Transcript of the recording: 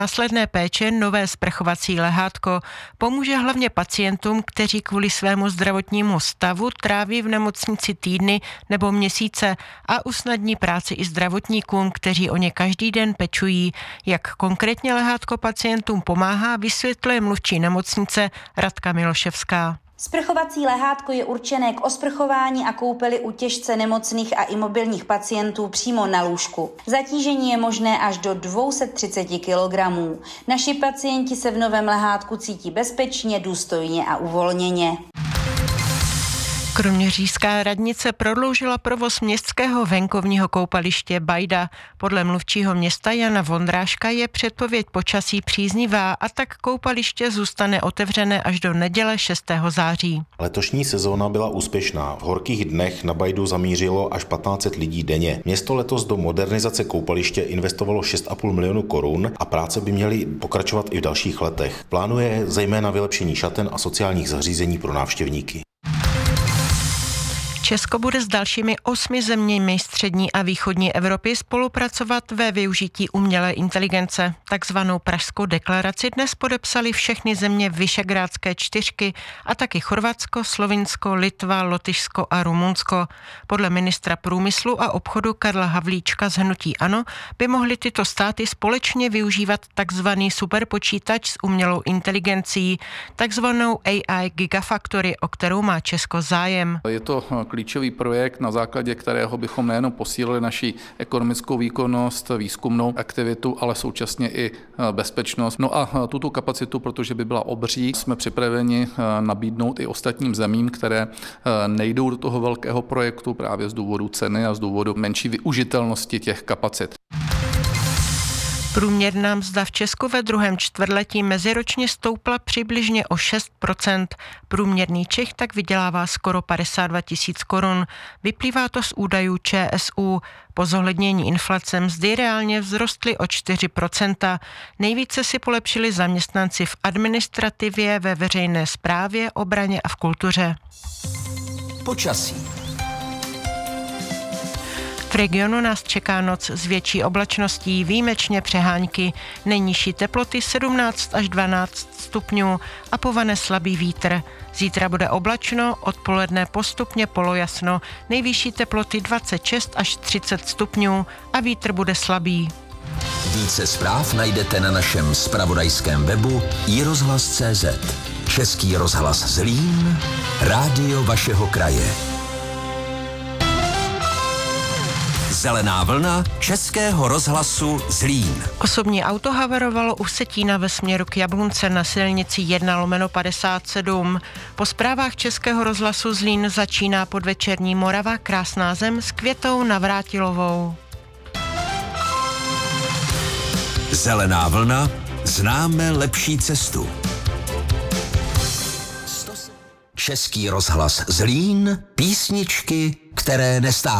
následné péče nové sprchovací lehátko pomůže hlavně pacientům, kteří kvůli svému zdravotnímu stavu tráví v nemocnici týdny nebo měsíce a usnadní práci i zdravotníkům, kteří o ně každý den pečují. Jak konkrétně lehátko pacientům pomáhá, vysvětluje mluvčí nemocnice Radka Miloševská. Sprchovací lehátko je určené k osprchování a koupeli u těžce nemocných a imobilních pacientů přímo na lůžku. Zatížení je možné až do 230 kg. Naši pacienti se v novém lehátku cítí bezpečně, důstojně a uvolněně. Kroměřížská radnice prodloužila provoz městského venkovního koupaliště Bajda. Podle mluvčího města Jana Vondráška je předpověď počasí příznivá a tak koupaliště zůstane otevřené až do neděle 6. září. Letošní sezóna byla úspěšná. V horkých dnech na Bajdu zamířilo až 1500 lidí denně. Město letos do modernizace koupaliště investovalo 6,5 milionu korun a práce by měly pokračovat i v dalších letech. Plánuje zejména vylepšení šaten a sociálních zařízení pro návštěvníky. Česko bude s dalšími 8 zeměmi střední a východní Evropy spolupracovat ve využití umělé inteligence. Takzvanou Pražskou deklaraci dnes podepsali všechny země Visegrádské čtyřky a taky Chorvatsko, Slovinsko, Litva, Lotyšsko a Rumunsko. Podle ministra průmyslu a obchodu Karla Havlíčka z hnutí ANO by mohly tyto státy společně využívat takzvaný superpočítač s umělou inteligencí, takzvanou AI Gigafactory, o kterou má Česko zájem. Je to klíčový projekt, na základě kterého bychom nejenom posílili naši ekonomickou výkonnost, výzkumnou aktivitu, ale současně i bezpečnost. No a tuto kapacitu, protože by byla obří, jsme připraveni nabídnout i ostatním zemím, které nejdou do toho velkého projektu právě z důvodu ceny a z důvodu menší využitelnosti těch kapacit. Průměrná mzda v Česku ve druhém čtvrtletí meziročně stoupla přibližně o 6%. Průměrný Čech tak vydělává skoro 52 000 korun. Vyplývá to z údajů ČSÚ. Po zohlednění inflace mzdy reálně vzrostly o 4%. Nejvíce si polepšili zaměstnanci v administrativě, ve veřejné správě, obraně a v kultuře. Počasí. V regionu nás čeká noc s větší oblačností, výjimečně přehánky, nejnižší teploty 17 až 12 stupňů a povane slabý vítr. Zítra bude oblačno, odpoledne postupně polojasno, nejvyšší teploty 26 až 30 stupňů a vítr bude slabý. Více zpráv najdete na našem zpravodajském webu iRozhlas.cz. Český rozhlas Zlín, rádio vašeho kraje. Zelená vlna Českého rozhlasu Zlín. Osobní auto havarovalo u Vsetína ve směru k Jablunce na silnici 1/57. Po zprávách Českého rozhlasu Zlín začíná podvečerní Morava Krásná zem s Květou Navrátilovou. Zelená vlna, známe lepší cestu. Český rozhlas Zlín, písničky, které nestávají.